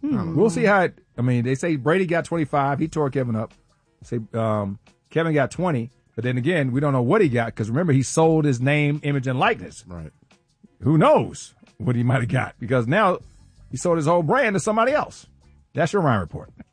We'll see how they say Brady got 25. He tore Kevin up. Say Kevin got 20. But then again, we don't know what he got because remember, he sold his name, image, and likeness. Right. Who knows what he might have got because now he sold his whole brand to somebody else. That's your Ryan Report.